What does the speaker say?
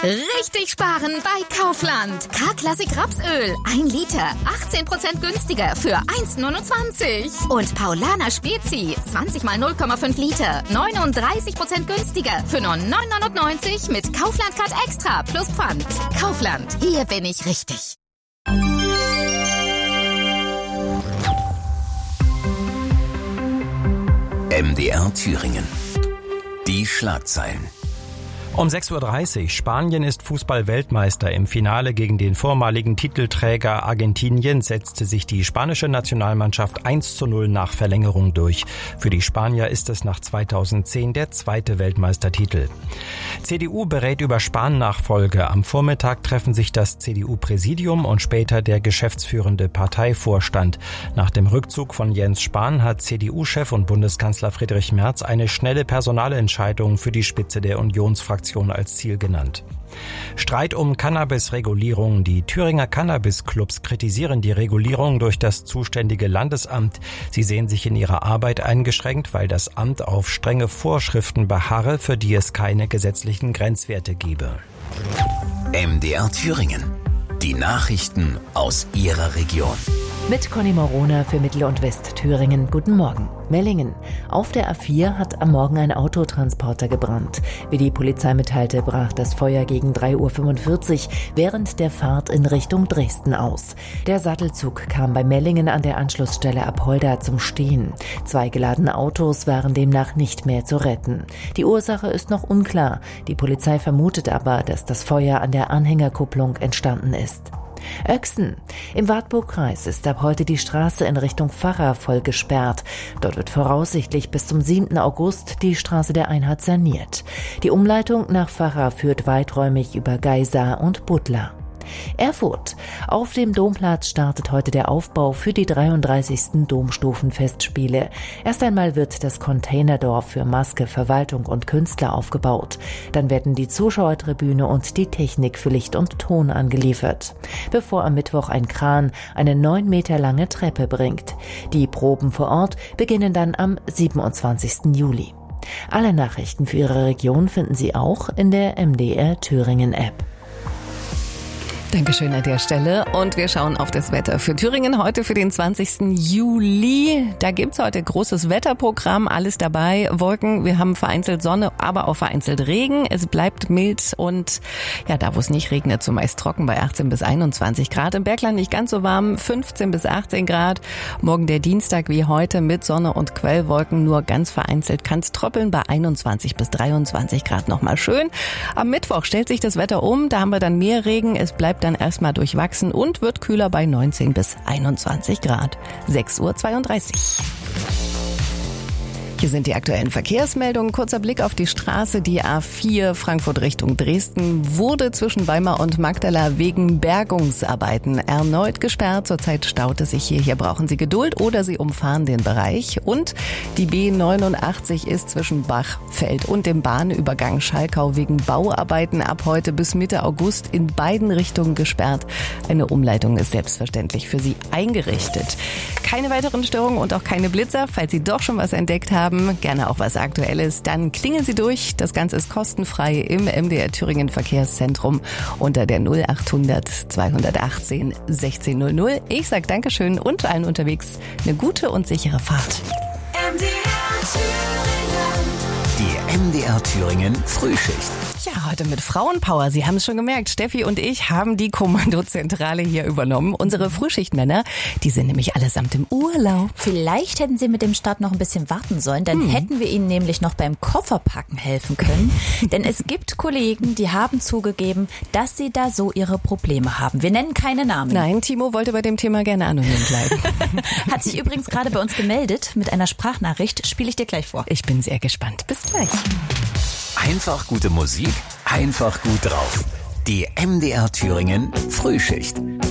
Richtig sparen bei Kaufland. K-Klassik Rapsöl. 1 Liter. 18% günstiger für 1,29. Und Paulaner Spezi. 20 mal 0,5 Liter. 39% günstiger für nur 9,99 mit Kaufland Card Extra plus Pfand. Kaufland. Hier bin ich richtig. MDR Thüringen. Die Schlagzeilen. Um 6:30 Uhr. Spanien ist Fußball-Weltmeister. Im Finale gegen den vormaligen Titelträger Argentinien setzte sich die spanische Nationalmannschaft 1:0 nach Verlängerung durch. Für die Spanier ist es nach 2010 der zweite Weltmeistertitel. CDU berät über Spahn-Nachfolge. Am Vormittag treffen sich das CDU-Präsidium und später der geschäftsführende Parteivorstand. Nach dem Rückzug von Jens Spahn hat CDU-Chef und Bundeskanzler Friedrich Merz eine schnelle Personalentscheidung für die Spitze der Unionsfraktion als Ziel genannt. Streit um Cannabis-Regulierung. Die Thüringer Cannabis-Clubs kritisieren die Regulierung durch das zuständige Landesamt. Sie sehen sich in ihrer Arbeit eingeschränkt, weil das Amt auf strenge Vorschriften beharre, für die es keine gesetzlichen Grenzwerte gebe. MDR Thüringen. Die Nachrichten aus Ihrer Region. Mit Conny Morona für Mittel- und Westthüringen. Guten Morgen. Mellingen. Auf der A4 hat am Morgen ein Autotransporter gebrannt. Wie die Polizei mitteilte, brach das Feuer gegen 3:45 Uhr während der Fahrt in Richtung Dresden aus. Der Sattelzug kam bei Mellingen an der Anschlussstelle Apolda zum Stehen. 2 geladene Autos waren demnach nicht mehr zu retten. Die Ursache ist noch unklar. Die Polizei vermutet aber, dass das Feuer an der Anhängerkupplung entstanden ist. Oechsen. Im Wartburgkreis ist ab heute die Straße in Richtung Pfarrer voll gesperrt. Dort wird voraussichtlich bis zum 7. August die Straße der Einheit saniert. Die Umleitung nach Pfarrer führt weiträumig über Geisa und Butler. Erfurt. Auf dem Domplatz startet heute der Aufbau für die 33. Domstufenfestspiele. Erst einmal wird das Containerdorf für Maske, Verwaltung und Künstler aufgebaut. Dann werden die Zuschauertribüne und die Technik für Licht und Ton angeliefert, bevor am Mittwoch ein Kran eine 9 Meter lange Treppe bringt. Die Proben vor Ort beginnen dann am 27. Juli. Alle Nachrichten für Ihre Region finden Sie auch in der MDR Thüringen App. Dankeschön an der Stelle. Und wir schauen auf das Wetter für Thüringen heute für den 20. Juli. Da gibt's heute großes Wetterprogramm, alles dabei. Wolken, wir haben vereinzelt Sonne, aber auch vereinzelt Regen. Es bleibt mild und ja, da wo es nicht regnet, zumeist trocken bei 18 bis 21 Grad. Im Bergland nicht ganz so warm, 15 bis 18 Grad. Morgen der Dienstag wie heute mit Sonne und Quellwolken, nur ganz vereinzelt kann es tröppeln bei 21 bis 23 Grad. Nochmal schön. Am Mittwoch stellt sich das Wetter um, da haben wir dann mehr Regen. Es bleibt dann erstmal durchwachsen und wird kühler bei 19 bis 21 Grad. 6:32 Uhr. Hier sind die aktuellen Verkehrsmeldungen. Kurzer Blick auf die Straße. Die A4 Frankfurt Richtung Dresden wurde zwischen Weimar und Magdala wegen Bergungsarbeiten erneut gesperrt. Zurzeit staut es sich hier. Hier brauchen Sie Geduld oder Sie umfahren den Bereich. Und die B89 ist zwischen Bachfeld und dem Bahnübergang Schalkau wegen Bauarbeiten ab heute bis Mitte August in beiden Richtungen gesperrt. Eine Umleitung ist selbstverständlich für Sie eingerichtet. Keine weiteren Störungen und auch keine Blitzer. Falls Sie doch schon was entdeckt haben, gerne auch was Aktuelles, dann klingeln Sie durch. Das Ganze ist kostenfrei im MDR Thüringen Verkehrszentrum unter der 0800 218 1600. Ich sage Dankeschön und allen unterwegs eine gute und sichere Fahrt. Die MDR Thüringen Frühschicht. Ja, heute mit Frauenpower. Sie haben es schon gemerkt, Steffi und ich haben die Kommandozentrale hier übernommen. Unsere Frühschichtmänner, die sind nämlich allesamt im Urlaub. Vielleicht hätten sie mit dem Start noch ein bisschen warten sollen, dann hätten wir ihnen nämlich noch beim Kofferpacken helfen können. Denn es gibt Kollegen, die haben zugegeben, dass sie da so ihre Probleme haben. Wir nennen keine Namen. Nein, Timo wollte bei dem Thema gerne anonym bleiben. Hat sich übrigens gerade bei uns gemeldet mit einer Sprachnachricht. Spiele ich dir gleich vor. Ich bin sehr gespannt. Bis gleich. Einfach gute Musik, einfach gut drauf. Die MDR Thüringen Frühschicht.